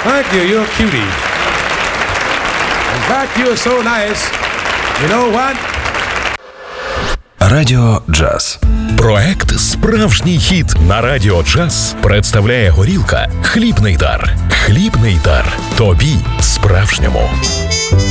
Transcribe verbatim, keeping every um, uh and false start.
Thank you, you're a cutie. In fact, you're so nice. You know what? Радіо Джаз. Проект «Справжній хіт» на Радіо Джаз представляє горілка «Хлібний дар». Хлібний дар. Тобі справжньому.